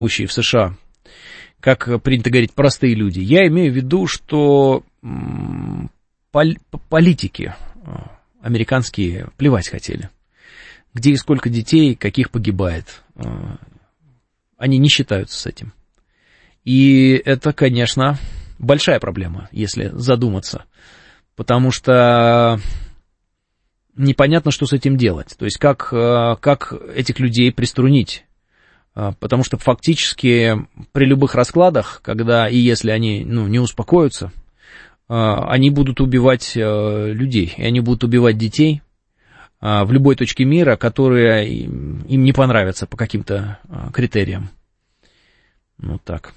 в США, как принято говорить, простые люди. Я имею в виду, что политики американские плевать хотели. Где и сколько детей, каких погибает. Они не считаются с этим. И это, конечно, большая проблема, если задуматься. Потому что непонятно, что с этим делать. То есть, как этих людей приструнить. Потому что фактически при любых раскладах, когда и если они не успокоятся, они будут убивать людей, и они будут убивать детей в любой точке мира, которые им не понравятся по каким-то критериям. Вот так.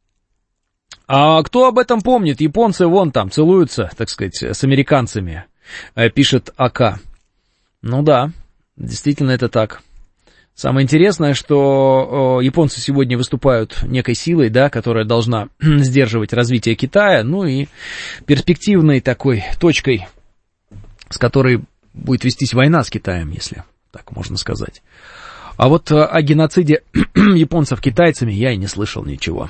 А кто об этом помнит? Японцы вон там целуются, так сказать, с американцами, пишет АК. Ну да, действительно это так. Самое интересное, что японцы сегодня выступают некой силой, да, которая должна сдерживать развитие Китая, ну и перспективной такой точкой, с которой будет вестись война с Китаем, если так можно сказать. А вот о геноциде японцев китайцами я и не слышал ничего.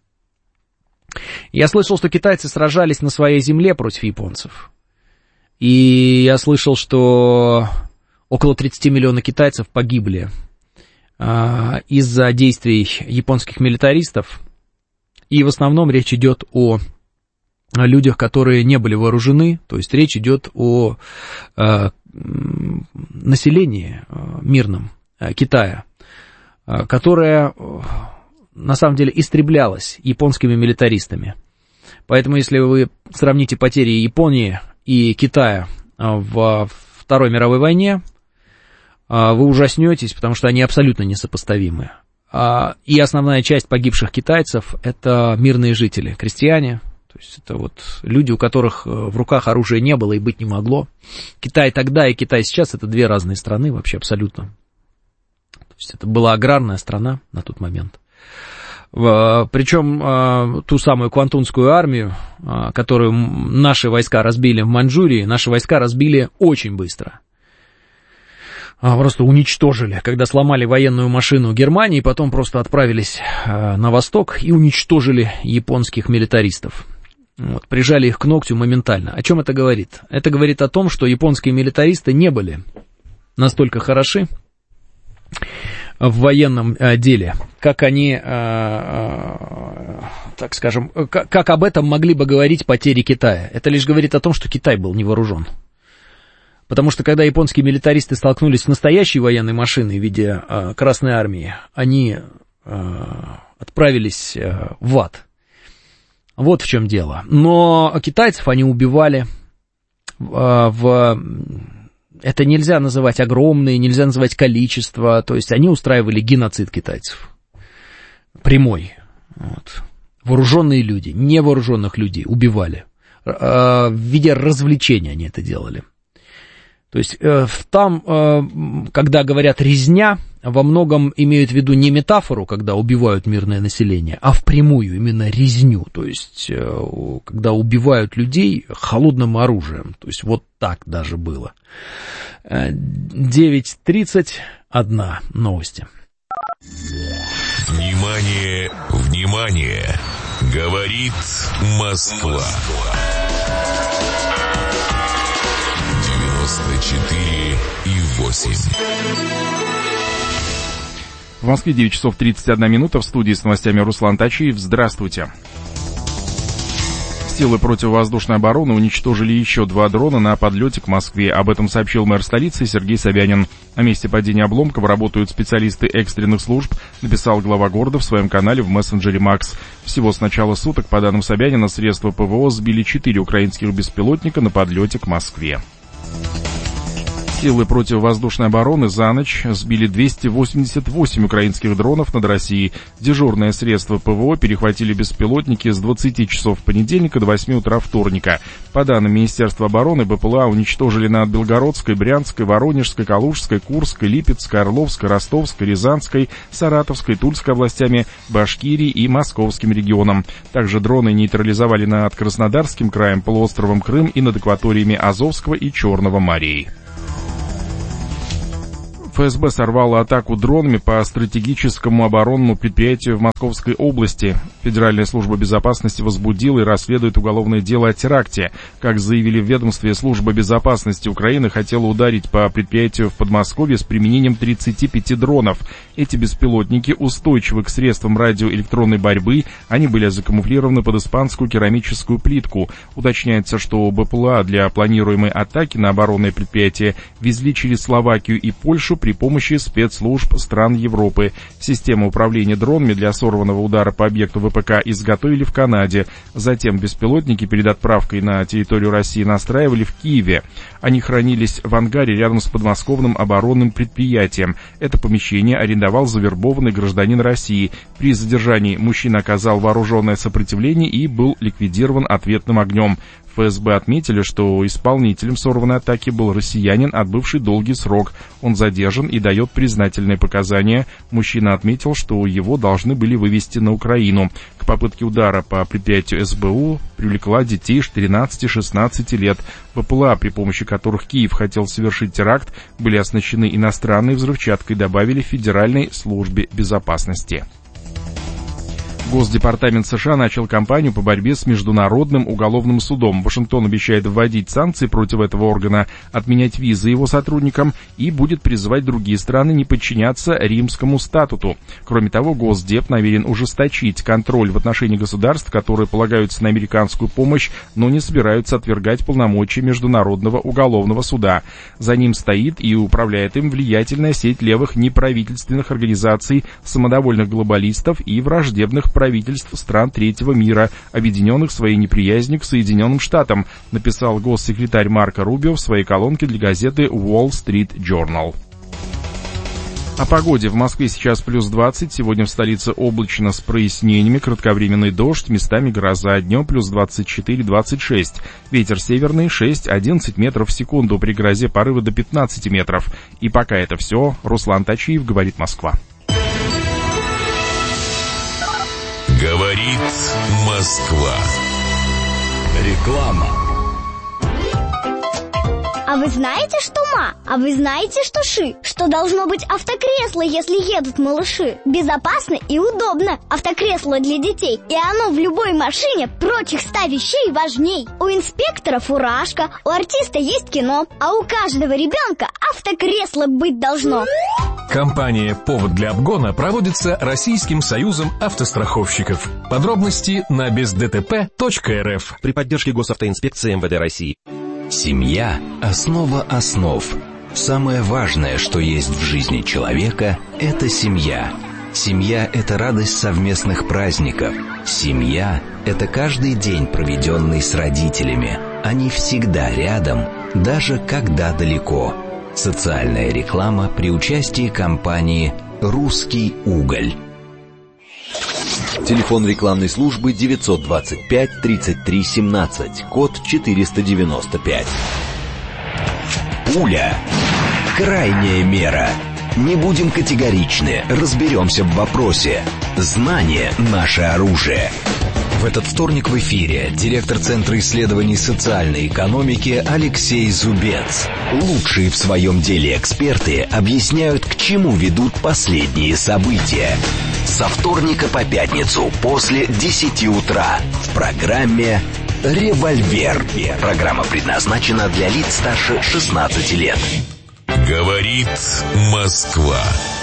Я слышал, что китайцы сражались на своей земле против японцев. И я слышал, что около 30 миллионов китайцев погибли из-за действий японских милитаристов. И в основном речь идет о людях, которые не были вооружены. То есть речь идет о населении мирном Китая, которое на самом деле истреблялось японскими милитаристами. Поэтому если вы сравните потери Японии и Китая во Второй мировой войне, вы ужаснетесь, потому что они абсолютно несопоставимы. И основная часть погибших китайцев — это мирные жители, крестьяне. То есть это вот люди, у которых в руках оружия не было и быть не могло. Китай тогда и Китай сейчас — это две разные страны вообще абсолютно. То есть это была аграрная страна на тот момент. Причем ту самую Квантунскую армию, которую наши войска разбили в Маньчжурии, наши войска разбили очень быстро. Просто уничтожили, когда сломали военную машину Германии, потом просто отправились на восток и уничтожили японских милитаристов. Вот, прижали их к ногтю моментально. О чем это говорит? Это говорит о том, что японские милитаристы не были настолько хороши в военном деле, как они, так скажем, как об этом могли бы говорить потери Китая. Это лишь говорит о том, что Китай был не вооружен. Потому что когда японские милитаристы столкнулись с настоящей военной машиной в виде Красной Армии, они отправились в ад. Вот в чем дело. Но китайцев они убивали это нельзя называть огромные, нельзя называть количество, то есть они устраивали геноцид китайцев. Прямой. Вот. Вооруженные люди, невооруженных людей убивали. В виде развлечения они это делали. То есть там, когда говорят «резня», во многом имеют в виду не метафору, когда убивают мирное население, а впрямую именно резню. То есть когда убивают людей холодным оружием. То есть вот так даже было. 9:31 новости. Внимание, внимание! Говорит Москва. 94,8. В Москве 9 часов 31 минута. В студии с новостями Руслан Тачиев. Здравствуйте. Силы противовоздушной обороны уничтожили еще 2 дрона на подлете к Москве. Об этом сообщил мэр столицы Сергей Собянин. На месте падения обломков работают специалисты экстренных служб, написал глава города в своем канале в мессенджере Макс. Всего с начала суток, по данным Собянина, средства ПВО сбили 4 украинских беспилотника на подлете к Москве. Силы противовоздушной обороны за ночь сбили 288 украинских дронов над Россией. Дежурные средства ПВО перехватили беспилотники с 20 часов понедельника до 8 утра вторника. По данным Министерства обороны, БПЛА уничтожили над Белгородской, Брянской, Воронежской, Калужской, Курской, Липецкой, Орловской, Ростовской, Рязанской, Саратовской, Тульской областями, Башкирии и Московским регионом. Также дроны нейтрализовали над Краснодарским краем, полуостровом Крым и над акваториями Азовского и Черного морей. ФСБ сорвало атаку дронами по стратегическому оборонному предприятию в Московской области. Федеральная служба безопасности возбудила и расследует уголовное дело о теракте. Как заявили в ведомстве, служба безопасности Украины хотела ударить по предприятию в Подмосковье с применением 35 дронов. Эти беспилотники устойчивы к средствам радиоэлектронной борьбы, они были закамуфлированы под испанскую керамическую плитку. Уточняется, что БПЛА для планируемой атаки на оборонное предприятие везли через Словакию и Польшу при помощи спецслужб стран Европы. Систему управления дронами для сорванного удара по объекту ВПК изготовили в Канаде. Затем беспилотники перед отправкой на территорию России настраивали в Киеве. Они хранились в ангаре рядом с подмосковным оборонным предприятием. Это помещение арендовал завербованный гражданин России. При задержании мужчина оказал вооруженное сопротивление и был ликвидирован ответным огнем. ФСБ отметили, что исполнителем сорванной атаки был россиянин, отбывший долгий срок. Он задержан и дает признательные показания. Мужчина отметил, что его должны были вывезти на Украину. К попытке удара по предприятию СБУ привлекла детей 13-16 лет. БПЛА, при помощи которых Киев хотел совершить теракт, были оснащены иностранной взрывчаткой, добавили в Федеральной службе безопасности. Госдепартамент США начал кампанию по борьбе с Международным уголовным судом. Вашингтон обещает вводить санкции против этого органа, отменять визы его сотрудникам и будет призывать другие страны не подчиняться Римскому статуту. Кроме того, Госдеп намерен ужесточить контроль в отношении государств, которые полагаются на американскую помощь, но не собираются отвергать полномочия Международного уголовного суда. За ним стоит и управляет им влиятельная сеть левых неправительственных организаций, самодовольных глобалистов и враждебных правительств стран третьего мира, объединенных своей неприязнью к Соединенным Штатам, написал госсекретарь Марко Рубио в своей колонке для газеты Wall Street Journal. О погоде. В Москве сейчас плюс 20, сегодня в столице облачно с прояснениями, кратковременный дождь, местами гроза, днем плюс 24-26. Ветер северный 6-11 метров в секунду, при грозе порывы до 15 метров. И пока это все. Руслан Тачиев, говорит Москва. Говорит Москва. Реклама. А вы знаете, что ма? А вы знаете, что ши? Что должно быть автокресло, если едут малыши? Безопасно и удобно. Автокресло для детей. И оно в любой машине прочих 100 вещей важней. У инспектора фуражка, у артиста есть кино, а у каждого ребенка автокресло быть должно. Компания «Повод для обгона» проводится Российским союзом автостраховщиков. Подробности на бездтп.рф. При поддержке Госавтоинспекции МВД России. Семья – основа основ. Самое важное, что есть в жизни человека – это семья. Семья – это радость совместных праздников. Семья – это каждый день, проведенный с родителями. Они всегда рядом, даже когда далеко. Социальная реклама при участии компании «Русский уголь». Телефон рекламной службы 925 33 17, код 495. Пуля. Крайняя мера. Не будем категоричны, разберемся в вопросе. Знание – наше оружие. В этот вторник в эфире директор Центра исследований социальной экономики Алексей Зубец. Лучшие в своем деле эксперты объясняют, к чему ведут последние события. Со вторника по пятницу после 10 утра в программе «Револьвер». Программа предназначена для лиц старше 16 лет. Говорит Москва.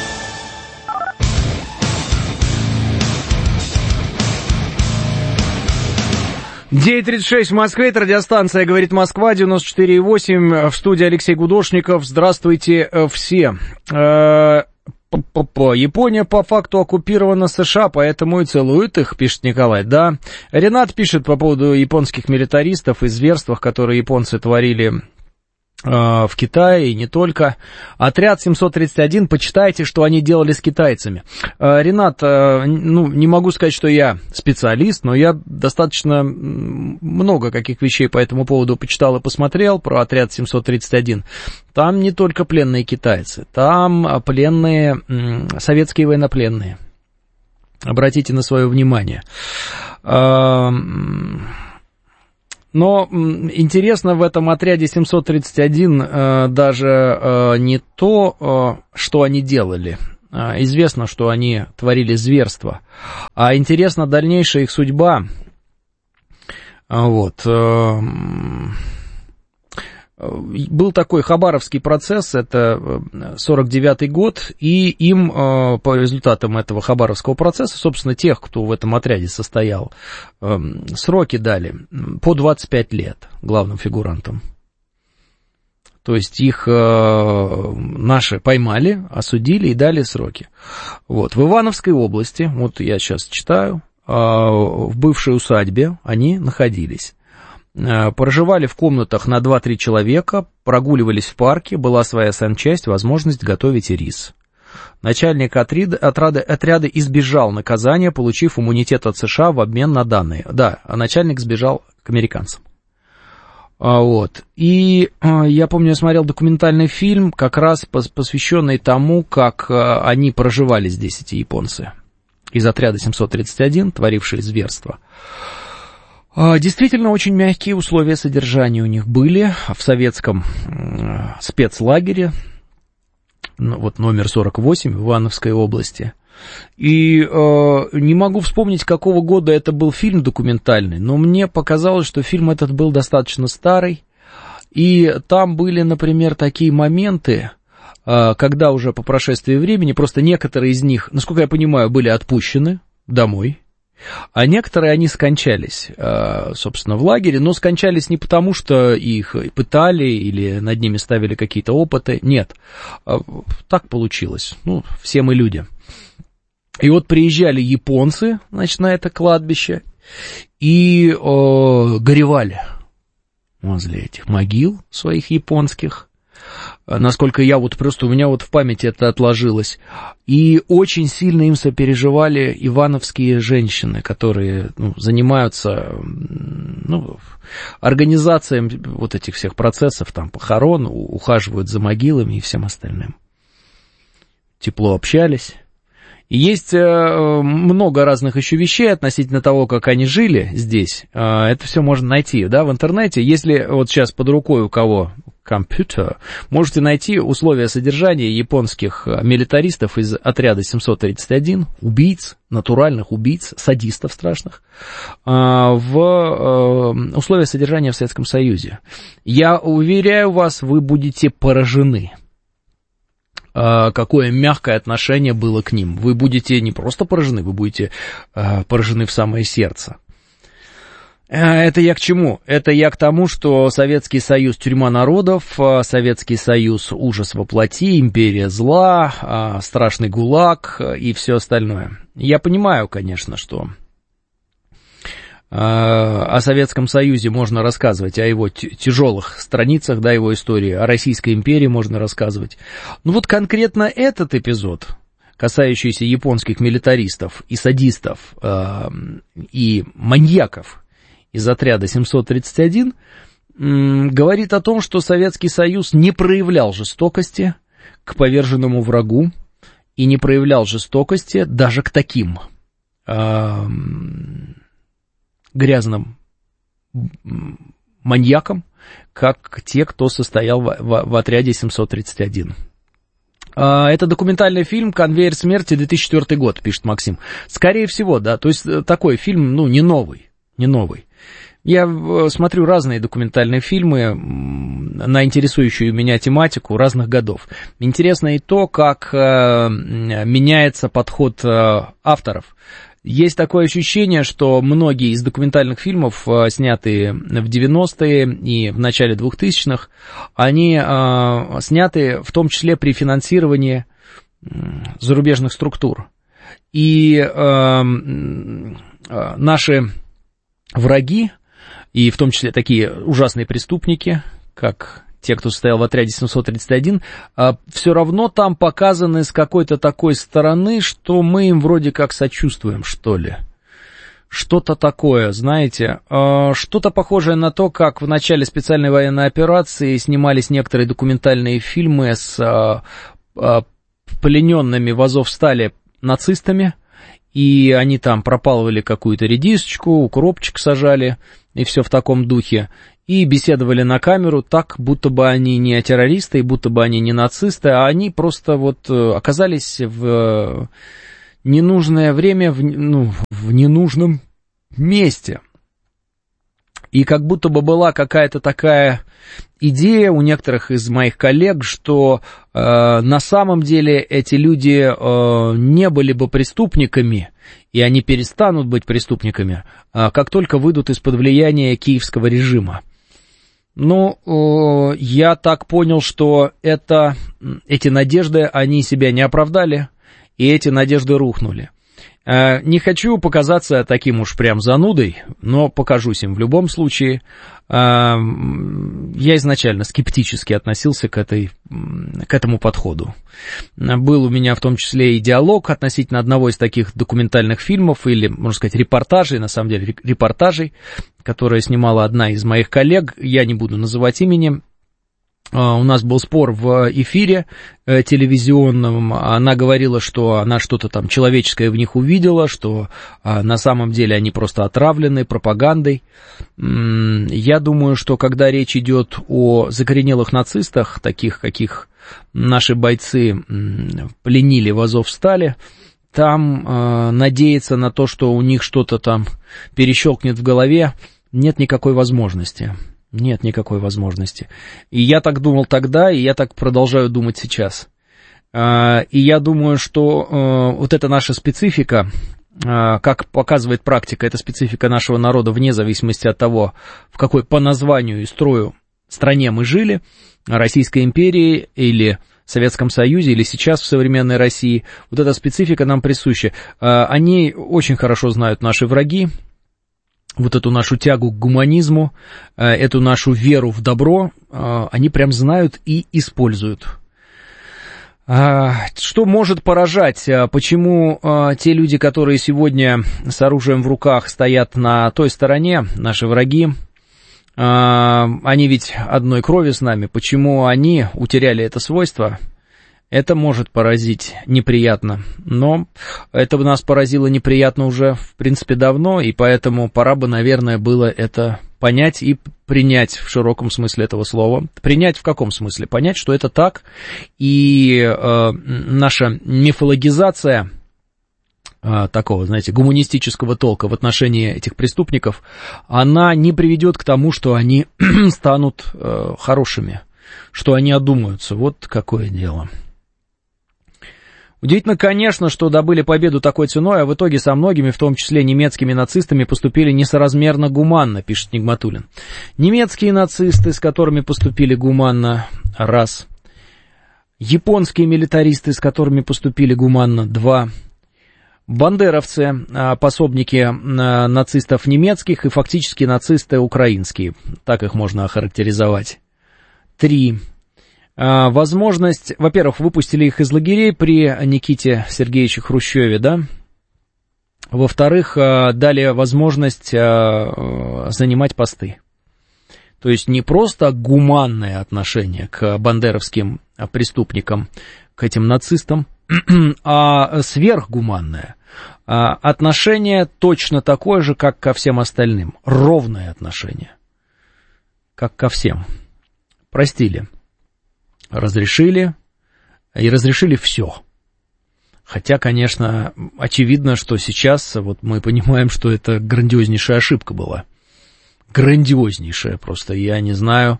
«9:36 в Москве», это радиостанция «Говорит Москва», 94,8, в студии Алексей Гудошников. Здравствуйте все. Япония по факту оккупирована США, поэтому и целуют их, пишет Николай. Да, Ренат пишет по поводу японских милитаристов и зверствах, которые японцы творили в Китае и не только. Отряд 731, почитайте, что они делали с китайцами. Ренат, не могу сказать, что я специалист, но я достаточно много каких вещей по этому поводу почитал и посмотрел про отряд 731. Там не только пленные китайцы, там пленные, советские военнопленные. Обратите на свое внимание. Но интересно в этом отряде 731 даже не то, что они делали. Известно, что они творили зверство. А интересна дальнейшая их судьба. Вот. Был такой Хабаровский процесс, это 49-й год, и им по результатам этого Хабаровского процесса, собственно, тех, кто в этом отряде состоял, сроки дали по 25 лет главным фигурантам. То есть их наши поймали, осудили и дали сроки. Вот. В Ивановской области, вот я сейчас читаю, в бывшей усадьбе они находились. Проживали в комнатах на 2-3 человека, прогуливались в парке, была своя санчасть, возможность готовить рис. Начальник отряда избежал наказания, получив иммунитет от США в обмен на данные. Да, а начальник сбежал к американцам. Вот. И я помню, я смотрел документальный фильм, как раз посвященный тому, как они проживали здесь, эти японцы, из отряда 731, творившие зверство. Действительно, очень мягкие условия содержания у них были в советском спецлагере, вот номер 48 в Ивановской области. И не могу вспомнить, какого года это был фильм документальный, но мне показалось, что фильм этот был достаточно старый. И там были, например, такие моменты, когда уже по прошествии времени просто некоторые из них, насколько я понимаю, были отпущены домой. А некоторые, они скончались, собственно, в лагере, но скончались не потому, что их пытали или над ними ставили какие-то опыты, нет, так получилось, ну, все мы люди. И вот приезжали японцы, значит, на это кладбище, и горевали возле этих могил своих японских. Насколько я вот просто, у меня вот в памяти это отложилось. И очень сильно им сопереживали ивановские женщины, которые занимаются организацией вот этих всех процессов, там, похорон, ухаживают за могилами и всем остальным. Тепло общались. И есть много разных еще вещей относительно того, как они жили здесь. Это все можно найти, да, в интернете. Если вот сейчас под рукой у кого компьютер, можете найти условия содержания японских милитаристов из отряда 731, убийц, натуральных убийц, садистов страшных, в условия содержания в Советском Союзе. Я уверяю вас, вы будете поражены, какое мягкое отношение было к ним. Вы будете не просто поражены, вы будете поражены в самое сердце. Это я к чему? Это я к тому, что Советский Союз — тюрьма народов, Советский Союз — ужас во плоти, империя зла, страшный ГУЛАГ и все остальное. Я понимаю, конечно, что о Советском Союзе можно рассказывать, о его тяжелых страницах, да, его истории, о Российской империи можно рассказывать. Но вот конкретно этот эпизод, касающийся японских милитаристов и садистов, и маньяков из отряда 731, говорит о том, что Советский Союз не проявлял жестокости к поверженному врагу и не проявлял жестокости даже к таким грязным маньякам, как те, кто состоял в отряде 731. Это документальный фильм «Конвейер смерти», 2004 год, пишет Максим. Скорее всего, да, то есть такой фильм, не новый. Я смотрю разные документальные фильмы на интересующую меня тематику разных годов. Интересно и то, как меняется подход авторов. Есть такое ощущение, что многие из документальных фильмов, снятые в 90-е и в начале 2000-х, они сняты в том числе при финансировании зарубежных структур. И наши враги, и в том числе такие ужасные преступники, как те, кто состоял в отряде 731, все равно там показаны с какой-то такой стороны, что мы им вроде как сочувствуем, что ли. Что-то такое, знаете, что-то похожее на то, как в начале специальной военной операции снимались некоторые документальные фильмы с плененными в Азовстале нацистами, и они там пропалывали какую-то редисочку, укропчик сажали, и все в таком духе, и беседовали на камеру так, будто бы они не террористы, и будто бы они не нацисты, а они просто вот оказались в ненужное время, в ненужном месте. И как будто бы была какая-то такая идея у некоторых из моих коллег, что на самом деле эти люди не были бы преступниками, и они перестанут быть преступниками, как только выйдут из-под влияния киевского режима. Ну, я так понял, что эти надежды, они себя не оправдали, и эти надежды рухнули. Не хочу показаться таким уж прям занудой, но покажусь им в любом случае. Я изначально скептически относился к этому подходу. Был у меня в том числе и диалог относительно одного из таких документальных фильмов, или, можно сказать, репортажей, на самом деле репортажей, которые снимала одна из моих коллег, я не буду называть имени. У нас был спор в эфире телевизионном, она говорила, что она что-то там человеческое в них увидела, что на самом деле они просто отравлены пропагандой. Я думаю, что когда речь идет о закоренелых нацистах, таких, каких наши бойцы пленили в Азовстале, там надеяться на то, что у них что-то там перещелкнет в голове, нет никакой возможности. Нет никакой возможности. И я так думал тогда, и я так продолжаю думать сейчас. И я думаю, что вот эта наша специфика, как показывает практика, это специфика нашего народа вне зависимости от того, в какой по названию и строю стране мы жили, Российской империи или Советском Союзе, или сейчас в современной России, вот эта специфика нам присуща. Они очень хорошо знают наши враги, вот эту нашу тягу к гуманизму, эту нашу веру в добро, они прям знают и используют. Что может поражать? Почему те люди, которые сегодня с оружием в руках стоят на той стороне, наши враги, они ведь одной крови с нами, почему они утеряли это свойство? Это может поразить неприятно, но это нас поразило неприятно уже, в принципе, давно, и поэтому пора бы, наверное, было это понять и принять в широком смысле этого слова. Принять в каком смысле? Понять, что это так, и наша мифологизация такого, знаете, гуманистического толка в отношении этих преступников, она не приведет к тому, что они станут хорошими, что они одумаются. Вот какое дело. Удивительно, конечно, что добыли победу такой ценой, а в итоге со многими, в том числе немецкими нацистами, поступили несоразмерно гуманно, пишет Нигматуллин. Немецкие нацисты, с которыми поступили гуманно, раз. Японские милитаристы, с которыми поступили гуманно, два. Бандеровцы, пособники нацистов немецких и фактически нацисты украинские, так их можно охарактеризовать. Три. Возможность, во-первых, выпустили их из лагерей при Никите Сергеевиче Хрущеве, да. Во-вторых, дали возможность занимать посты. То есть не просто гуманное отношение к бандеровским преступникам, к этим нацистам, а сверхгуманное. Отношение точно такое же, как ко всем остальным. Ровное отношение. Как ко всем. Простили. Разрешили, и разрешили все. Хотя, конечно, очевидно, что сейчас вот мы понимаем, что это грандиознейшая ошибка была. Грандиознейшая просто, я не знаю.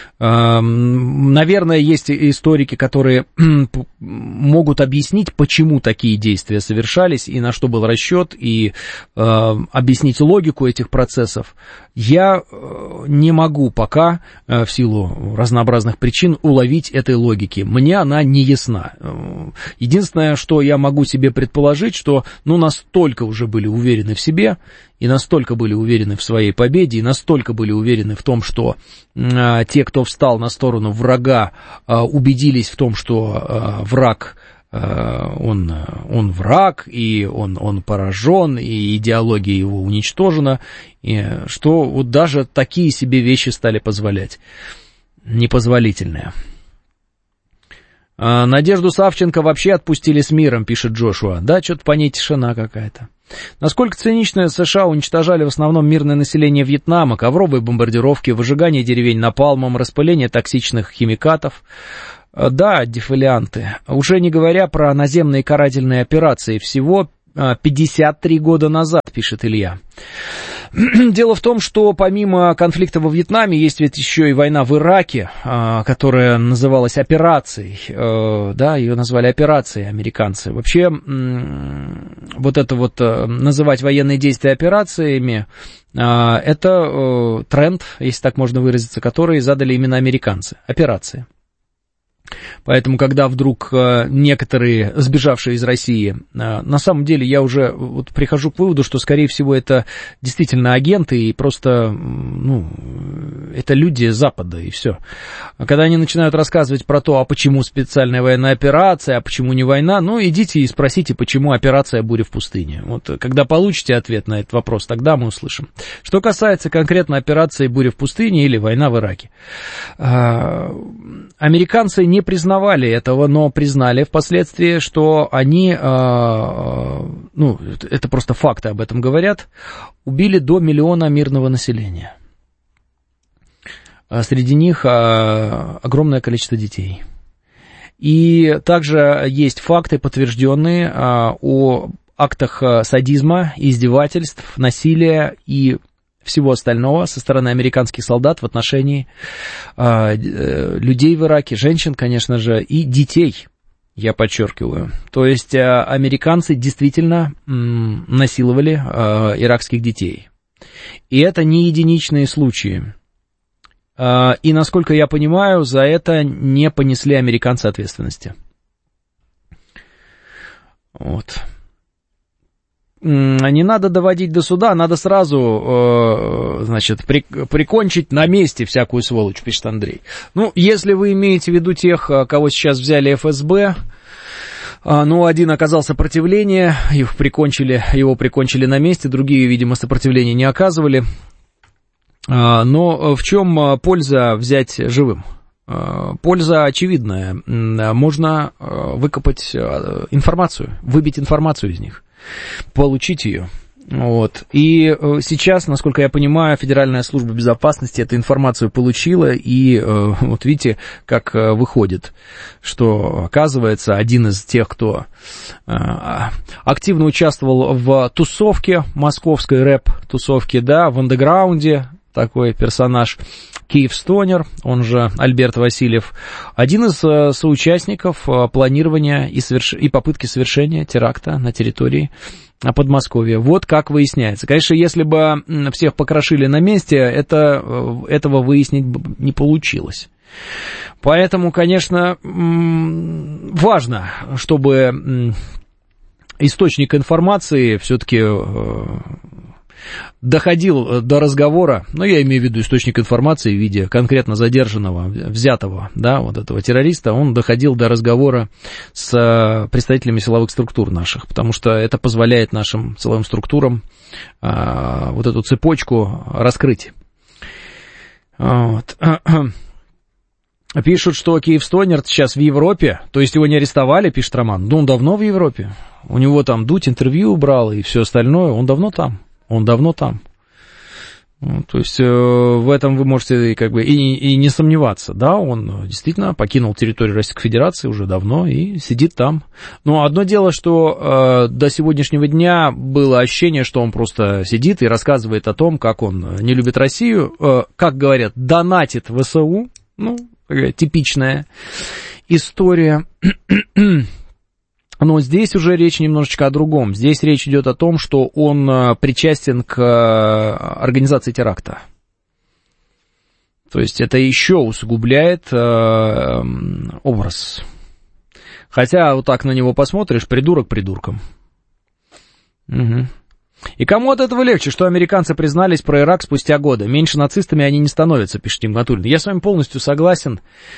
Наверное, есть историки, которые могут объяснить, почему такие действия совершались, и на что был расчет, и объяснить логику этих процессов. Я не могу пока, в силу разнообразных причин, уловить этой логики. Мне она не ясна. Единственное, что я могу себе предположить, что настолько уже были уверены в себе, и настолько были уверены в своей победе, и настолько были уверены в том, что те, кто встал на сторону врага, убедились в том, что враг, он враг, и он поражен, и идеология его уничтожена, и что вот даже такие себе вещи стали позволять, непозволительные. Надежду Савченко вообще отпустили с миром, пишет Джошуа. Да, что-то по ней тишина какая-то. Насколько цинично США уничтожали в основном мирное население Вьетнама, ковровые бомбардировки, выжигание деревень напалмом, распыление токсичных химикатов. Да, дефолианты. Уже не говоря про наземные карательные операции. Всего 53 года назад, пишет Илья. Дело в том, что помимо конфликта во Вьетнаме есть ведь еще и война в Ираке, которая называлась операцией, да, ее назвали операцией американцы. Вообще, вот это вот называть военные действия операциями, это тренд, если так можно выразиться, который задали именно американцы, операции. Поэтому, когда вдруг некоторые, сбежавшие из России, на самом деле я уже вот прихожу к выводу, что, скорее всего, это действительно агенты и просто, ну, это люди Запада, и все. А когда они начинают рассказывать про то, а почему специальная военная операция, а почему не война, ну, идите и спросите, почему операция «Буря в пустыне». Вот когда получите ответ на этот вопрос, тогда мы услышим. Что касается конкретно операции «Буря в пустыне» или «Война в Ираке», американцы не признавали этого, но признали впоследствии, что они, ну, это просто факты об этом говорят, убили до 1 миллиона мирного населения. Среди них огромное количество детей. И также есть факты, подтвержденные о актах садизма, издевательств, насилия и всего остального со стороны американских солдат в отношении людей в Ираке, женщин, конечно же, и детей, я подчеркиваю. То есть американцы действительно насиловали иракских детей. И это не единичные случаи. И, насколько я понимаю, за это не понесли американцы ответственности. Вот. Не надо доводить до суда, надо сразу, значит, прикончить на месте всякую сволочь, пишет Андрей. Ну, если вы имеете в виду тех, кого сейчас взяли ФСБ, ну, один оказал сопротивление, его прикончили на месте, другие, видимо, сопротивления не оказывали. Но в чем польза взять живым? Польза очевидная. Можно выкопать информацию, выбить информацию из них, получить ее. Вот. И сейчас, насколько я понимаю, Федеральная служба безопасности эту информацию получила, и вот видите, как выходит, что, оказывается, один из тех, кто активно участвовал в тусовке, московской рэп-тусовке, да, в андеграунде, такой персонаж, Киевстонер, он же Альберт Васильев, один из соучастников планирования и попытки совершения теракта на территории Подмосковья. Вот как выясняется. Конечно, если бы всех покрошили на месте, этого выяснить бы не получилось. Поэтому, конечно, важно, чтобы источник информации все-таки доходил до разговора, но я имею в виду источник информации в виде конкретно задержанного, взятого, да, вот этого террориста, он доходил до разговора с представителями силовых структур наших, потому что это позволяет нашим силовым структурам вот эту цепочку раскрыть. Вот. Пишут, что Киевстонер сейчас в Европе, то есть его не арестовали, пишет Роман, но он давно в Европе, у него там Дудь интервью брал и все остальное, он давно там. То есть в этом вы можете как бы и не сомневаться. Да, он действительно покинул территорию Российской Федерации уже давно и сидит там. Но одно дело, что до сегодняшнего дня было ощущение, что он просто сидит и рассказывает о том, как он не любит Россию, как говорят, донатит ВСУ. Ну, такая типичная история. Но здесь уже речь немножечко о другом. Здесь речь идет о том, что он причастен к организации теракта. То есть это еще усугубляет образ. Хотя вот так на него посмотришь, придурок придурком. Угу. И кому от этого легче, что американцы признались про Ирак спустя годы? Меньше нацистами они не становятся, пишет Нигматуллин. Я с вами полностью согласен.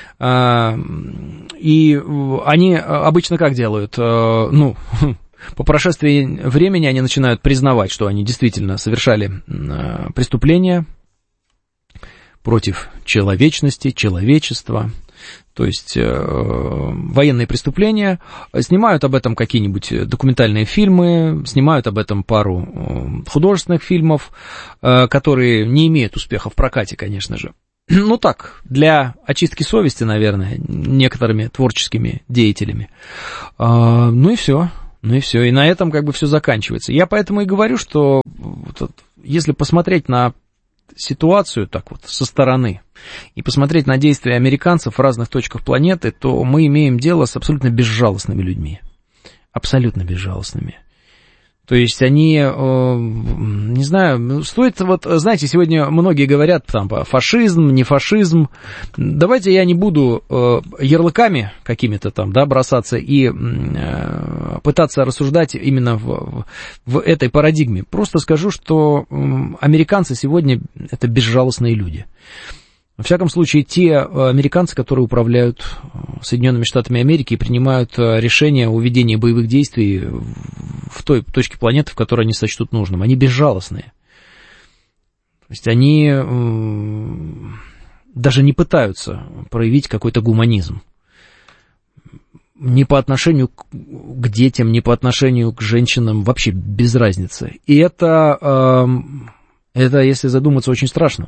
И они обычно как делают? Ну, по прошествии времени они начинают признавать, что они действительно совершали преступления против человечности, человечества. то есть военные преступления, снимают об этом какие-нибудь документальные фильмы, снимают об этом пару художественных фильмов, которые не имеют успеха в прокате, конечно же. Ну так, для очистки совести, наверное, некоторыми творческими деятелями. Ну и все. И на этом как бы все заканчивается. Я поэтому и говорю, что если посмотреть на ситуацию так вот со стороны и посмотреть на действия американцев в разных точках планеты, то мы имеем дело с абсолютно безжалостными людьми. Абсолютно безжалостными. То есть они, не знаю, стоит, вот, знаете, сегодня многие говорят, там, фашизм, не фашизм. Давайте я не буду ярлыками какими-то там, да, бросаться и пытаться рассуждать именно в этой парадигме. Просто скажу, что американцы сегодня это безжалостные люди. Во всяком случае, те американцы, которые управляют Соединенными Штатами Америки и принимают решения о ведении боевых действий в той точке планеты, в которой они сочтут нужным, они безжалостные. То есть они даже не пытаются проявить какой-то гуманизм. Ни по отношению к детям, ни по отношению к женщинам, вообще без разницы. И это если задуматься, очень страшно.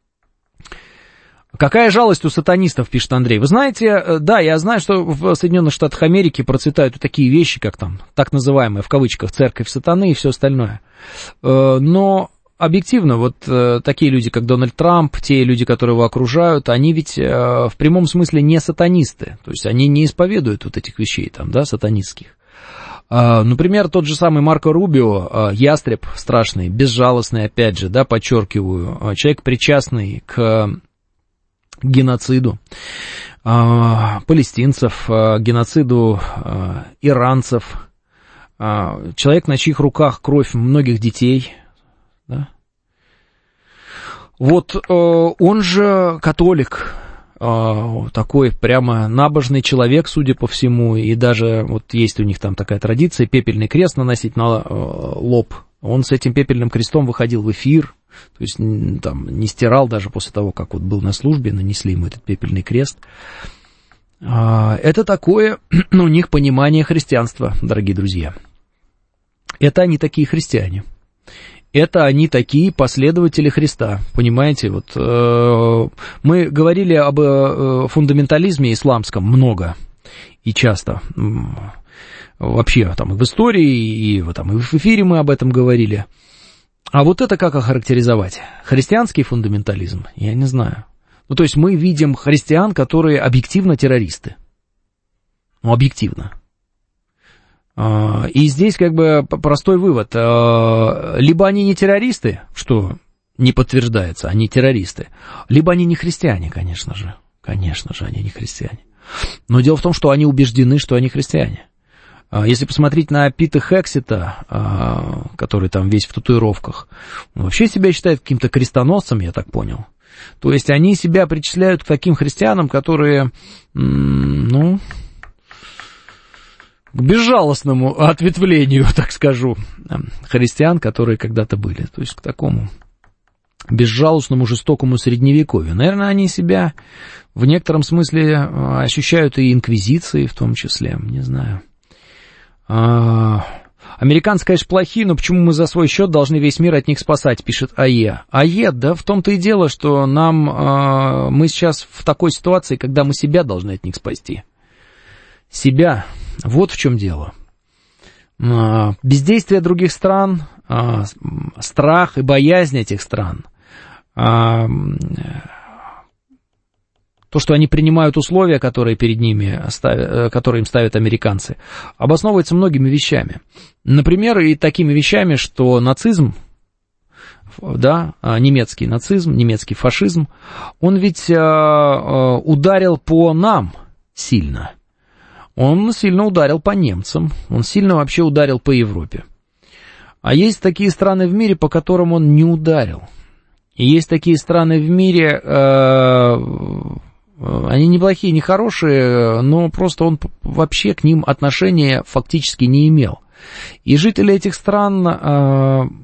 Какая жалость у сатанистов, пишет Андрей. Вы знаете, да, я знаю, что в Соединенных Штатах Америки процветают такие вещи, как там, так называемая, в кавычках, церковь сатаны и все остальное. Но объективно, вот такие люди, как Дональд Трамп, те люди, которые его окружают, они ведь в прямом смысле не сатанисты. То есть они не исповедуют вот этих вещей там, да, сатанистских. Например, тот же самый Марко Рубио, ястреб страшный, безжалостный, опять же, да, подчеркиваю, человек, причастный к геноциду палестинцев, геноциду иранцев, человек, на чьих руках кровь многих детей, да? Вот он же католик, такой прямо набожный человек, судя по всему, и даже вот есть у них там такая традиция пепельный крест наносить на лоб. Он с этим пепельным крестом выходил в эфир, то есть там не стирал даже после того, как вот был на службе, нанесли ему этот пепельный крест. Это такое, у них понимание христианства, дорогие друзья. Это они такие христиане. Это они такие последователи Христа, понимаете? Вот мы говорили об фундаментализме исламском много и часто. Вообще, там, и в истории, и там, и в эфире мы об этом говорили. А вот это как охарактеризовать? Христианский фундаментализм? Я не знаю. Ну, то есть мы видим христиан, которые объективно террористы. Ну, объективно. И здесь как бы простой вывод. Либо они не террористы, что не подтверждается, они террористы, либо они не христиане, конечно же. Конечно же, они не христиане. Но дело в том, что они убеждены, что они христиане. Если посмотреть на Пита Хексета, который там весь в татуировках, он вообще себя считает каким-то крестоносцем, я так понял. То есть они себя причисляют к таким христианам, которые, ну, к безжалостному ответвлению, так скажу, христиан, которые когда-то были. То есть к такому безжалостному, жестокому средневековью. Наверное, они себя в некотором смысле ощущают и инквизицией в том числе, не знаю. Американцы, конечно, плохие, но почему мы за свой счет должны весь мир от них спасать, пишет АЕ. АЕ, да, в том-то и дело, что мы сейчас в такой ситуации, когда мы себя должны от них спасти. Себя. Вот в чем дело. Бездействие других стран, страх и боязнь этих стран, то, что они принимают условия, которые перед ними которые им ставят американцы, обосновывается многими вещами. Например, и такими вещами, что нацизм, да, немецкий нацизм, немецкий фашизм, он ведь ударил по нам сильно. Он сильно ударил по немцам, он сильно вообще ударил по Европе. А есть такие страны в мире, по которым он не ударил. И есть такие страны в мире, они не плохие, не хорошие, но просто он вообще к ним отношения фактически не имел. И жители этих стран,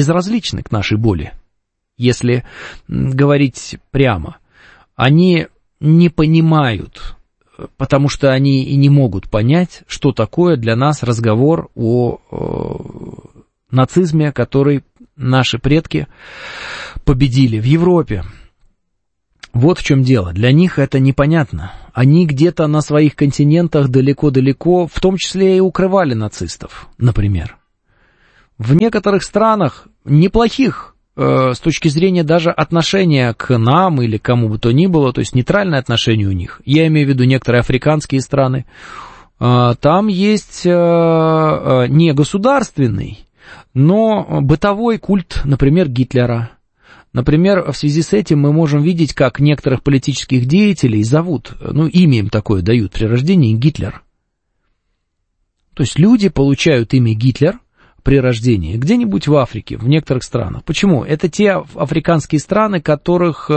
безразличны к нашей боли, если говорить прямо. Они не понимают, потому что они и не могут понять, что такое для нас разговор о нацизме, который наши предки победили в Европе. Вот в чем дело. Для них это непонятно. Они где-то на своих континентах далеко-далеко, в том числе и укрывали нацистов, например. В некоторых странах неплохих, с точки зрения даже отношения к нам или кому бы то ни было, то есть нейтральное отношение у них. Я имею в виду некоторые африканские страны. Там есть не государственный, но бытовой культ, например, Гитлера. Например, в связи с этим мы можем видеть, как некоторых политических деятелей зовут, имя им такое дают при рождении, Гитлер. То есть люди получают имя Гитлер при рождении где-нибудь в Африке, в некоторых странах. Почему? Это те африканские страны, которых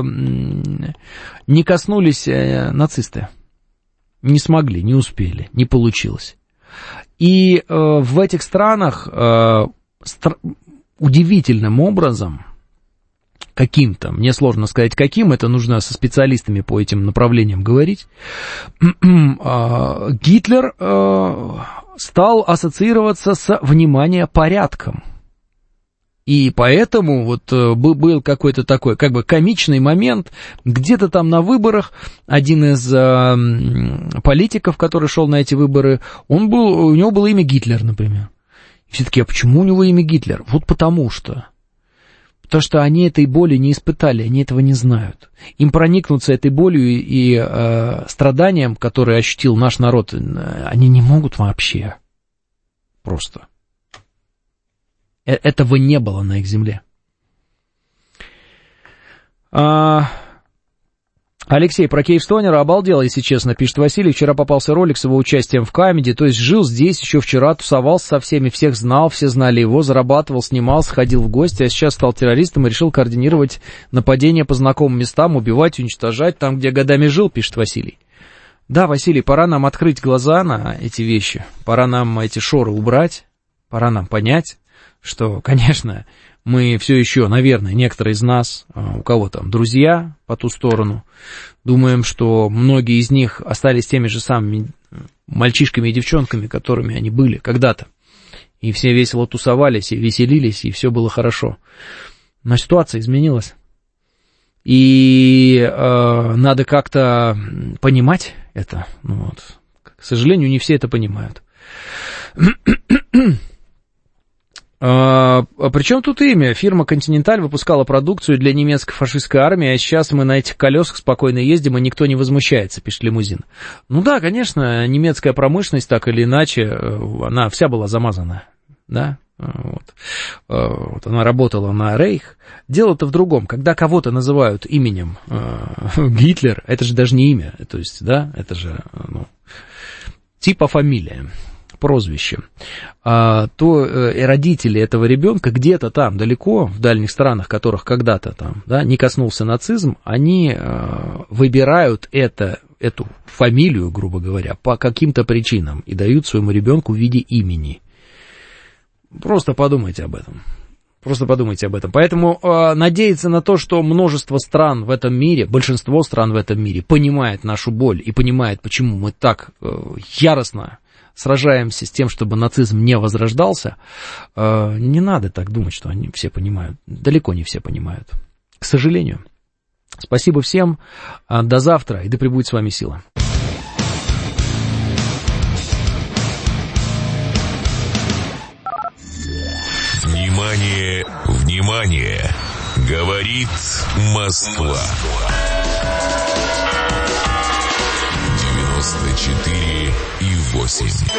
не коснулись нацисты. Не смогли, не успели, не получилось. И в этих странах удивительным образом, каким-то, мне сложно сказать каким, это нужно со специалистами по этим направлениям говорить, Гитлер стал ассоциироваться с, внимание, порядком. И поэтому вот был какой-то такой, как бы комичный момент, где-то там на выборах один из политиков, который шел на эти выборы, у него было имя Гитлер, например. И все таки, а почему у него имя Гитлер? Вот потому что они этой боли не испытали, они этого не знают. Им проникнуться этой болью и страданием, которые ощутил наш народ, они не могут вообще. Просто. Этого не было на их земле. Алексей про Кейвстонера обалдел, если честно, пишет Василий. Вчера попался ролик с его участием в Камеди, то есть жил здесь еще вчера, тусовался со всеми, всех знал, все знали его, зарабатывал, снимался, ходил в гости, а сейчас стал террористом и решил координировать нападения по знакомым местам, убивать, уничтожать там, где годами жил, пишет Василий. Да, Василий, пора нам открыть глаза на эти вещи, пора нам эти шоры убрать, пора нам понять, что, конечно, мы все еще, наверное, некоторые из нас, у кого там друзья по ту сторону, думаем, что многие из них остались теми же самыми мальчишками и девчонками, которыми они были когда-то. И все весело тусовались, и веселились, и все было хорошо. Но ситуация изменилась. И надо как-то понимать это. К сожалению, не все это понимают. Причем тут имя? Фирма «Континенталь» выпускала продукцию для немецкой фашистской армии, а сейчас мы на этих колесах спокойно ездим, и никто не возмущается, пишет Лимузин. Ну да, конечно, немецкая промышленность, так или иначе, она вся была замазана, да? Вот она работала на Рейх. Дело-то в другом. Когда кого-то называют именем Гитлер, это же даже не имя, то есть, да, это же типа фамилия, прозвище, то и родители этого ребенка где-то там далеко, в дальних странах, которых когда-то там, да, не коснулся нацизм, они выбирают эту фамилию, грубо говоря, по каким-то причинам и дают своему ребенку в виде имени. Просто подумайте об этом. Просто подумайте об этом. Поэтому надеяться на то, что множество стран в этом мире, большинство стран в этом мире понимает нашу боль и понимает, почему мы так яростно сражаемся с тем, чтобы нацизм не возрождался, не надо так думать, что они все понимают. Далеко не все понимают. К сожалению. Спасибо всем. До завтра. И да пребудет с вами сила. Внимание, внимание! Говорит Москва. 94,8.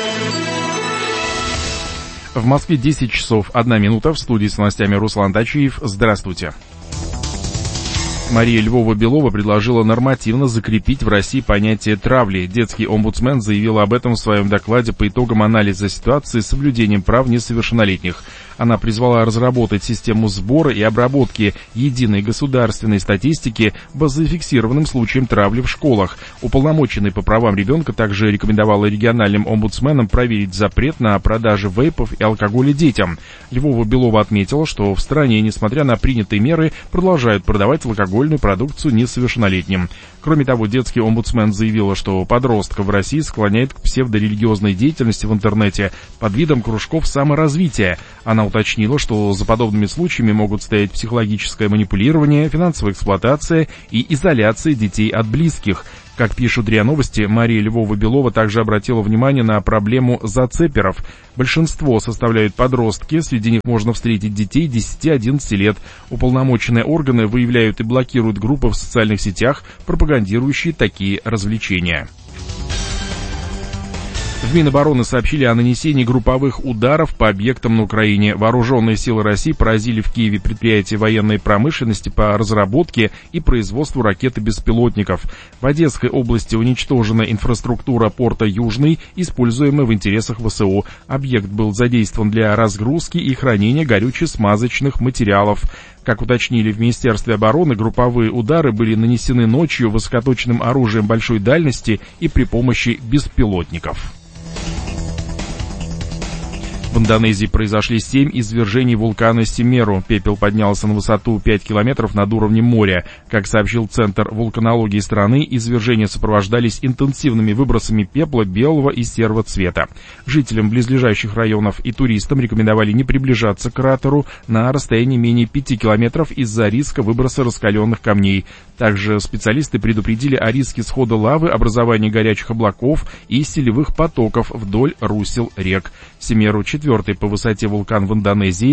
В Москве 10 часов 1 минута. В студии с новостями Руслан Тачиев. Здравствуйте. Мария Львова-Белова предложила нормативно закрепить в России понятие травли. Детский омбудсмен заявила об этом в своем докладе по итогам анализа ситуации с соблюдением прав несовершеннолетних. Она призвала разработать систему сбора и обработки единой государственной статистики по зафиксированным случаям травли в школах. Уполномоченный по правам ребенка также рекомендовала региональным омбудсменам проверить запрет на продажу вейпов и алкоголя детям. Львова-Белова отметила, что в стране, несмотря на принятые меры, продолжают продавать алкогольную продукцию несовершеннолетним. Кроме того, детский омбудсмен заявила, что подростков в России склоняет к псевдорелигиозной деятельности в интернете под видом кружков саморазвития. Она уточнила, что за подобными случаями могут стоять психологическое манипулирование, финансовая эксплуатация и изоляция детей от близких. Как пишут РИА Новости, Мария Львова-Белова также обратила внимание на проблему зацеперов. Большинство составляют подростки, среди них можно встретить детей 10-11 лет. Уполномоченные органы выявляют и блокируют группы в социальных сетях, пропагандирующие такие развлечения. В Минобороны сообщили о нанесении групповых ударов по объектам на Украине. Вооруженные силы России поразили в Киеве предприятия военной промышленности по разработке и производству ракет и беспилотников. В Одесской области уничтожена инфраструктура порта Южный, используемая в интересах ВСУ. Объект был задействован для разгрузки и хранения горюче-смазочных материалов. Как уточнили в Министерстве обороны, групповые удары были нанесены ночью высокоточным оружием большой дальности и при помощи беспилотников. В Индонезии произошли 7 извержений вулкана Семеру. Пепел поднялся на высоту 5 километров над уровнем моря. Как сообщил Центр вулканологии страны, извержения сопровождались интенсивными выбросами пепла белого и серого цвета. Жителям близлежащих районов и туристам рекомендовали не приближаться к кратеру на расстоянии менее 5 километров из-за риска выброса раскаленных камней. Также специалисты предупредили о риске схода лавы, образования горячих облаков и селевых потоков вдоль русел рек. Семеру — четвертый по высоте вулкан в Индонезии,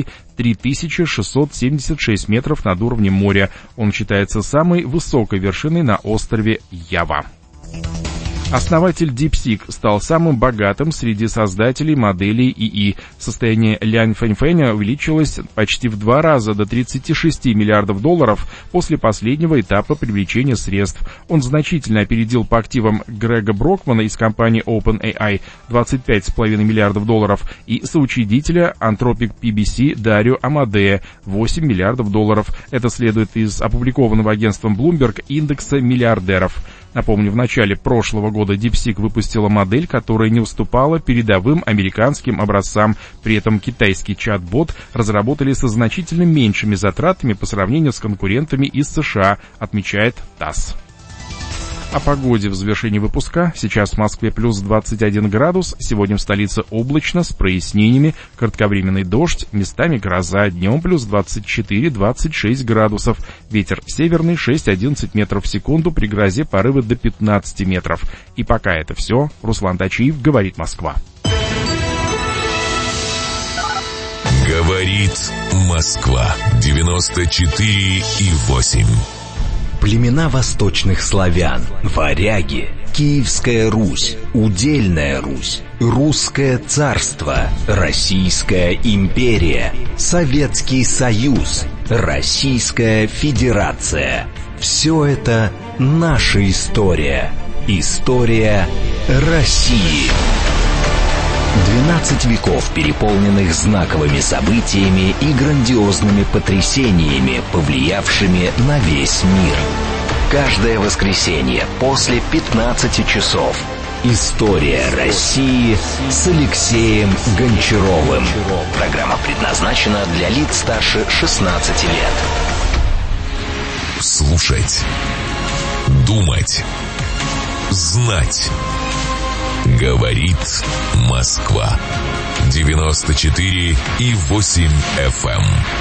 3676 метров над уровнем моря. Он считается самой высокой вершиной на острове Ява. Основатель DeepSeek стал самым богатым среди создателей моделей ИИ. Состояние Лянь Фэньфэня увеличилось почти в 2 раза до $36 миллиардов после последнего этапа привлечения средств. Он значительно опередил по активам Грега Брокмана из компании OpenAI $25,5 миллиардов и соучредителя Anthropic PBC Дарио Амадея $8 миллиардов. Это следует из опубликованного агентством Bloomberg индекса миллиардеров. Напомню, в начале прошлого года DeepSeek выпустила модель, которая не уступала передовым американским образцам. При этом китайский чат-бот разработали со значительно меньшими затратами по сравнению с конкурентами из США, отмечает ТАСС. О погоде в завершении выпуска. Сейчас в Москве плюс 21 градус, сегодня в столице облачно, с прояснениями, кратковременный дождь, местами гроза, днем плюс 24-26 градусов, ветер северный 6-11 метров в секунду, при грозе порывы до 15 метров. И пока это все. Руслан Тачиев, говорит Москва. Говорит Москва, 94,8. Племена восточных славян, варяги, Киевская Русь, Удельная Русь, Русское царство, Российская империя, Советский Союз, Российская Федерация. Все это наша история. История России. 12 веков, переполненных знаковыми событиями и грандиозными потрясениями, повлиявшими на весь мир. Каждое воскресенье после 15 часов. История России с Алексеем Гончаровым. Программа предназначена для лиц старше 16 лет. Слушать, думать, знать. Говорит Москва. 94,8 FM.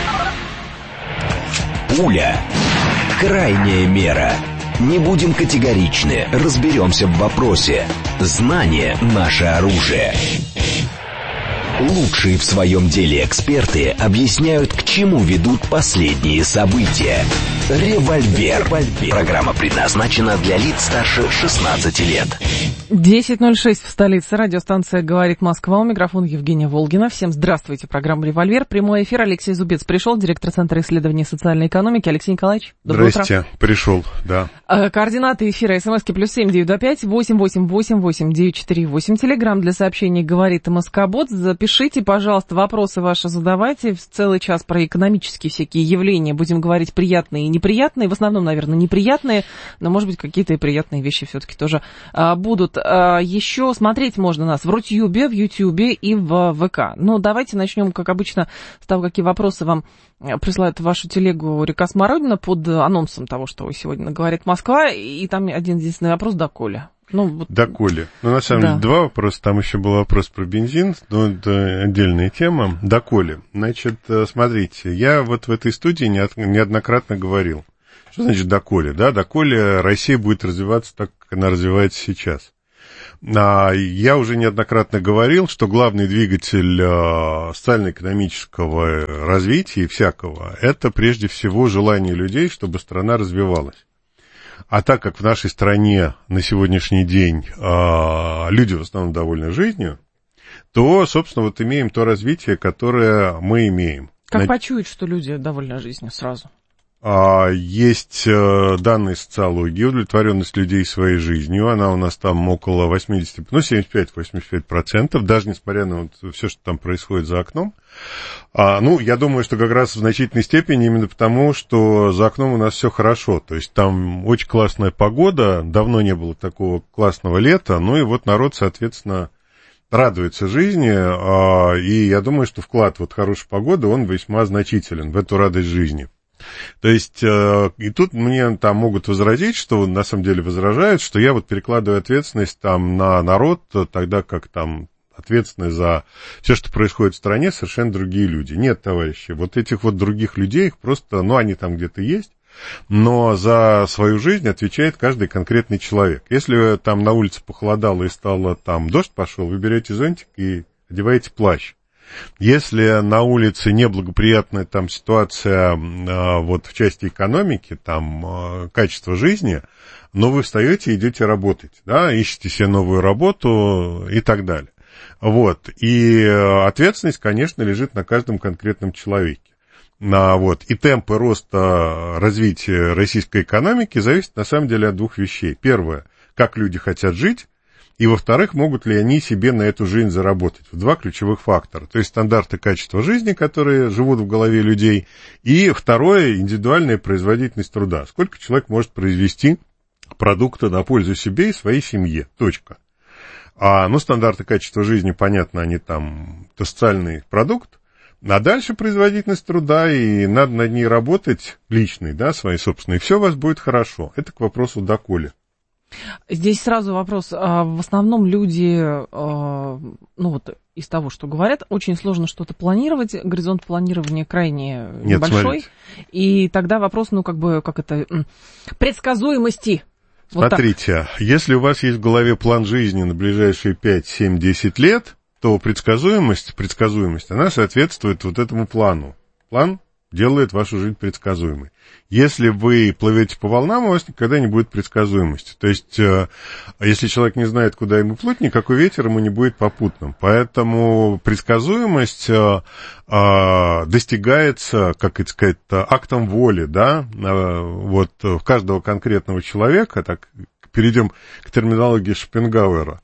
Пуля. Крайняя мера. Не будем категоричны, разберемся в вопросе. Знание — наше оружие. Лучшие в своем деле эксперты объясняют, к чему ведут последние события. «Револьвер». Программа предназначена для лиц старше 16 лет. 10:06 в столице. Радиостанция «Говорит Москва». У микрофона Евгения Волгина. Всем здравствуйте. Программа «Револьвер». Прямой эфир. Алексей Зубец пришел, директор Центра исследований социальной экономики. Алексей Николаевич, доброе утро. Здрасте. Пришел, да. Координаты эфира. СМСки +7 925 888 8948. Телеграм для сообщений «Говорит Москобот». пишите, пожалуйста, вопросы ваши задавайте. В целый час про экономические всякие явления будем говорить приятные и неприятные. В основном, наверное, неприятные, но, может быть, какие-то и приятные вещи все-таки тоже будут. Еще смотреть можно нас в Рутюбе, в Ютьюбе и в ВК. Ну, давайте начнем, как обычно, с того, какие вопросы вам присылают в вашу телегу «Река Смородина» под анонсом того, что сегодня говорит Москва. И там один единственный вопрос: доколе? Ну, вот... Доколе. Ну, на самом деле, два вопроса. Там еще был вопрос про бензин, но это отдельная тема. Доколе. Значит, смотрите, я вот в этой студии неоднократно говорил. Что значит доколе? Да, доколе Россия будет развиваться так, как она развивается сейчас. Я уже неоднократно говорил, что главный двигатель социально-экономического развития и всякого – это прежде всего желание людей, чтобы страна развивалась. А так как в нашей стране на сегодняшний день люди в основном довольны жизнью, то, собственно, вот имеем то развитие, которое мы имеем. Как почуять, что люди довольны жизнью сразу? Есть данные социологии, удовлетворенность людей своей жизнью, она у нас там около 75-85%, даже несмотря на вот все, что там происходит за окном. Я думаю, что как раз в значительной степени именно потому, что за окном у нас все хорошо, то есть там очень классная погода, давно не было такого классного лета, ну и вот народ, соответственно, радуется жизни, и я думаю, что вклад вот хорошей погоды, он весьма значителен в эту радость жизни. То есть, и тут мне там могут возразить, что на самом деле возражают, что я вот перекладываю ответственность там на народ, тогда как там ответственны за все, что происходит в стране, совершенно другие люди. Нет, товарищи, вот этих вот других людей, их просто, они там где-то есть, но за свою жизнь отвечает каждый конкретный человек. Если там на улице похолодало и стало там дождь пошел, вы берете зонтик и одеваете плащ. Если на улице неблагоприятная там ситуация вот в части экономики, там качество жизни, но вы встаете и идете работать, да, ищете себе новую работу и так далее. Вот. И ответственность, конечно, лежит на каждом конкретном человеке. И темпы роста развития российской экономики зависят на самом деле от двух вещей. Первое, как люди хотят жить. И, во-вторых, могут ли они себе на эту жизнь заработать? Два ключевых фактора. То есть стандарты качества жизни, которые живут в голове людей. И второе, индивидуальная производительность труда. Сколько человек может произвести продукта на пользу себе и своей семье. Точка. Стандарты качества жизни, понятно, они там, это социальный продукт. А дальше производительность труда, и надо над ней работать личной, да, своей собственной. И все у вас будет хорошо. Это к вопросу доколе. Здесь сразу вопрос. В основном люди, из того, что говорят, очень сложно что-то планировать, горизонт планирования крайне небольшой. Смотрите. И тогда вопрос, предсказуемости. Смотрите, если у вас есть в голове план жизни на ближайшие 5, 7, 10 лет, то предсказуемость, она соответствует вот этому плану. План делает вашу жизнь предсказуемой. Если вы плывете по волнам, у вас никогда не будет предсказуемости. То есть, если человек не знает, куда ему плыть, никакой ветер ему не будет попутным. Поэтому предсказуемость достигается, актом воли, да, вот в каждого конкретного человека, так перейдем к терминологии Шопенгауэра,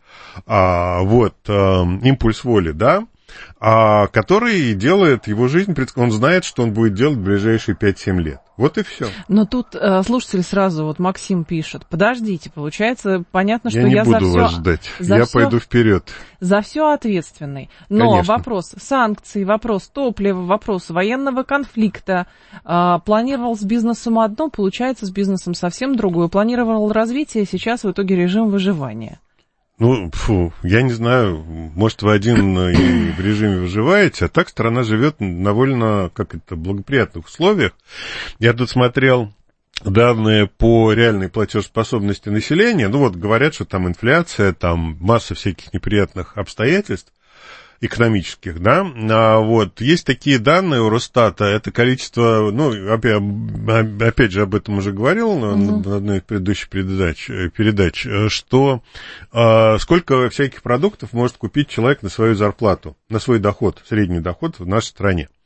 импульс воли, да, который делает его жизнь, он знает, что он будет делать в ближайшие 5-7 лет. Вот и все. Но тут слушатель сразу, Максим пишет, подождите, получается, понятно, что я не буду вас ждать, пойду вперед. За все ответственный. Но Конечно. Вопрос санкций, вопрос топлива, вопрос военного конфликта. Планировал с бизнесом одно, получается с бизнесом совсем другое. Планировал развитие, сейчас в итоге режим выживания. Я не знаю, может, вы один и в режиме выживаете, а так страна живет в довольно, благоприятных условиях. Я тут смотрел данные по реальной платежеспособности населения. Говорят, что там инфляция, там масса всяких неприятных обстоятельств экономических, да, есть такие данные у Росстата, это количество, опять же, об этом уже говорил на одной из предыдущих передач, что сколько всяких продуктов может купить человек на свою зарплату, на свой доход, средний доход в нашей стране.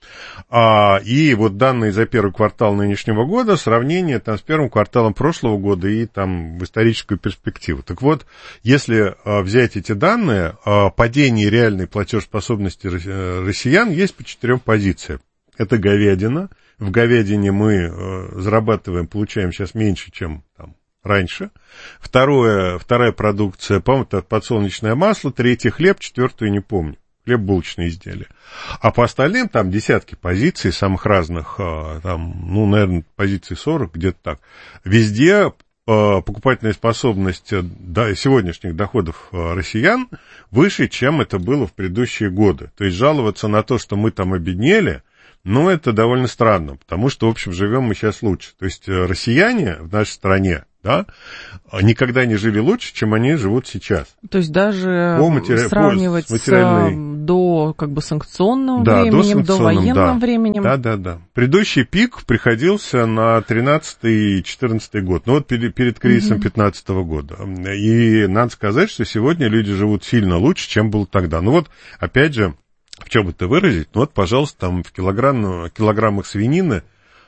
И вот данные за первый квартал нынешнего года, сравнение там с первым кварталом прошлого года и там в историческую перспективу. Так вот, если взять эти данные, падение реальной платежеспособности россиян есть по 4 позициям. Это говядина. В говядине мы зарабатываем, получаем сейчас меньше, чем там раньше. Вторая продукция, по-моему, это подсолнечное масло. Третье хлеб, четвертую не помню. Хлеб-булочные изделия. А по остальным там десятки позиций самых разных, там, ну, наверное, позиций 40, где-то так. Везде покупательная способность сегодняшних доходов россиян выше, чем это было в предыдущие годы. То есть жаловаться на то, что мы там обеднели, ну, это довольно странно, потому что, в общем, живем мы сейчас лучше. То есть россияне в нашей стране, да, никогда не жили лучше, чем они живут сейчас. То есть даже сравнивать до как бы санкционным временем, до военным временем. Да. Предыдущий пик приходился на 13-й и 14-й год, ну вот перед кризисом 15-го года. И надо сказать, что сегодня люди живут сильно лучше, чем было тогда. Ну вот, опять же, в чем это выразить? Ну вот, пожалуйста, там в килограммах свинины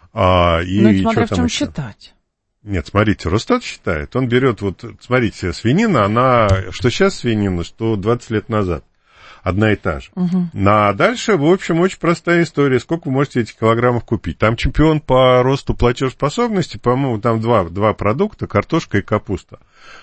и ну, смотря что в чем там считать. Нет, смотрите, Росстат считает, он берет, вот, смотрите, свинина, она, что сейчас свинина, что 20 лет назад, одна и та же. А дальше, в общем, очень простая история, сколько вы можете этих килограммов купить. Там чемпион по росту платежеспособности, по-моему, там два продукта, картошка и капуста.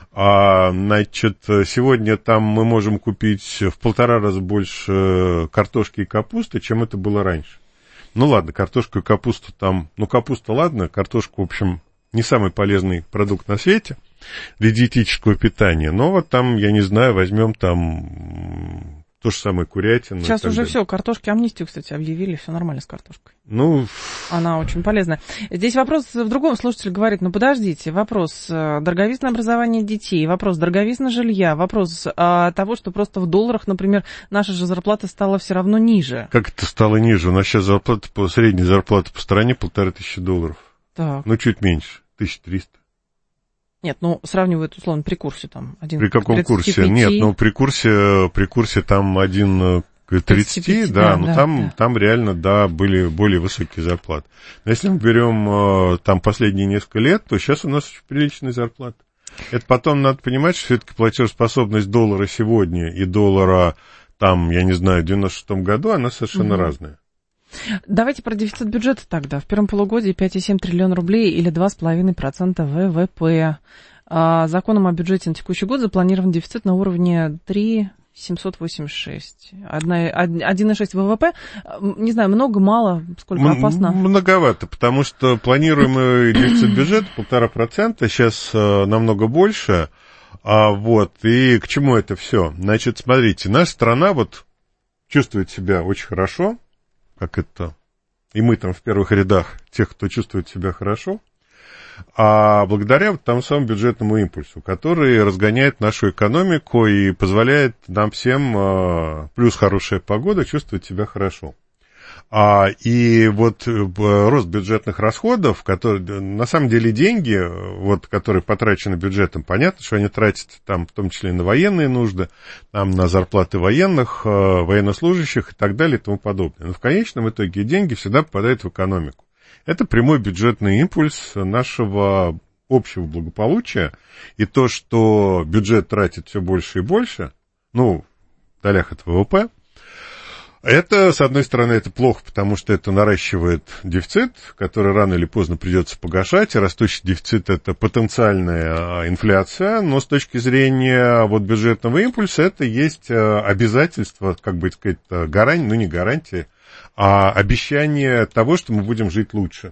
Значит, сегодня там мы можем купить в 1,5 раза больше картошки и капусты, чем это было раньше. Ну ладно, картошку и капусту там, ну капуста ладно, картошку, в общем, не самый полезный продукт на свете для диетического питания, но вот там, я не знаю, возьмем там то же самое курятину. Сейчас уже все, картошки амнистию, кстати, объявили, все нормально с картошкой. Ну, она очень полезная. Здесь вопрос в другом. Слушатель говорит, ну подождите, вопрос дороговизна образования детей, вопрос дороговизна жилья, вопрос того, что просто в долларах, например, наша же зарплата стала все равно ниже. Как это стало ниже? У нас сейчас средняя зарплата по стране $1500. Так. Ну, чуть меньше, 1300. Нет, ну, сравнивают, условно, при курсе там. При каком курсе? Нет, ну, при курсе там 1 к 30, да, но там реально, да, были более высокие зарплаты. Но если мы берем там последние несколько лет, то сейчас у нас очень приличная зарплата. Это потом надо понимать, что все-таки платежеспособность доллара сегодня и доллара там, я не знаю, в 96-м году, она совершенно разная. Давайте про дефицит бюджета тогда. В первом полугодии 5,7 триллиона рублей или 2,5% ВВП. Законом о бюджете на текущий год запланирован дефицит на уровне 3,786. 1,6 ВВП. Не знаю, много, мало, сколько опасно? Многовато, потому что планируемый дефицит бюджета 1,5%, сейчас намного больше. Вот, и к чему это все? Значит, смотрите, наша страна вот чувствует себя очень хорошо, как это, и мы там в первых рядах тех, кто чувствует себя хорошо, а благодаря вот тому самому бюджетному импульсу, который разгоняет нашу экономику и позволяет нам всем, плюс хорошая погода, чувствовать себя хорошо. И вот рост бюджетных расходов, которые, на самом деле деньги, вот, которые потрачены бюджетом, понятно, что они тратятся там в том числе и на военные нужды, там, на зарплаты военных, военнослужащих и так далее и тому подобное. Но в конечном итоге деньги всегда попадают в экономику. Это прямой бюджетный импульс нашего общего благополучия, и то, что бюджет тратит все больше и больше, ну, в долях от ВВП, это, с одной стороны, это плохо, потому что это наращивает дефицит, который рано или поздно придется погашать. Растущий дефицит – это потенциальная инфляция, но с точки зрения вот бюджетного импульса это есть обязательство, как бы сказать, гарантия, ну не гарантия, а обещание того, что мы будем жить лучше.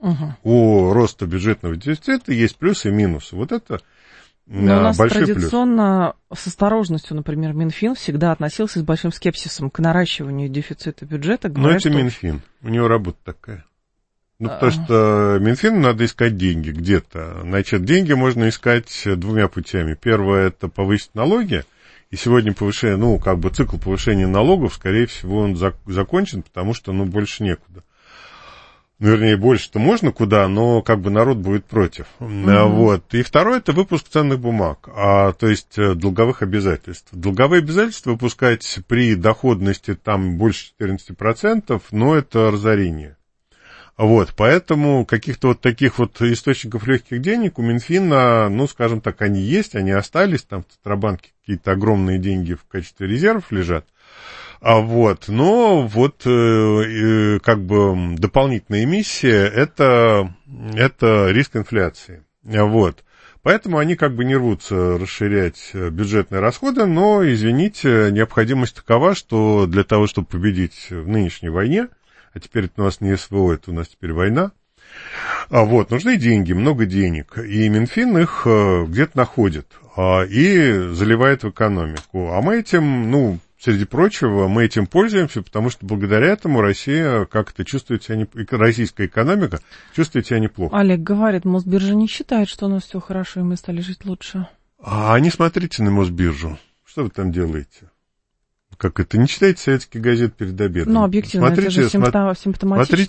У роста бюджетного дефицита есть плюсы и минусы. Вот это но у нас большой традиционно с осторожностью, например, Минфин всегда относился с большим скепсисом к наращиванию дефицита бюджета. Но это Минфин, у него работа такая. Ну, потому что Минфину надо искать деньги где-то. Значит, деньги можно искать двумя путями. Первое – это повысить налоги. И сегодня повышение, ну, как бы цикл повышения налогов, скорее всего, он закончен, потому что, ну, больше некуда. вернее, больше-то можно куда, но как бы народ будет против. Вот. И второе – это выпуск ценных бумаг, то есть долговых обязательств. Долговые обязательства выпускать при доходности там больше 14%, но это разорение. Вот, поэтому каких-то вот таких вот источников легких денег у Минфина, ну, скажем так, они есть, они остались, там в Центробанке какие-то огромные деньги в качестве резервов лежат. Вот, но вот как бы дополнительная эмиссия это риск инфляции. Вот. Поэтому они как бы не рвутся расширять бюджетные расходы, но, извините, необходимость такова, что для того, чтобы победить в нынешней войне, а теперь это у нас не СВО, это у нас теперь война, вот, нужны деньги, много денег, и Минфин их где-то находит и заливает в экономику. А мы этим, ну, среди прочего, мы этим пользуемся, потому что благодаря этому Россия как-то чувствует себя, российская экономика чувствует себя неплохо. Олег говорит, Мосбиржа не считает, что у нас все хорошо, и мы стали жить лучше. А не смотрите на Мосбиржу. Что вы там делаете? Как это? Не читайте советские газеты перед обедом. Ну, объективно, смотрите, это же симптоматично. Смотрите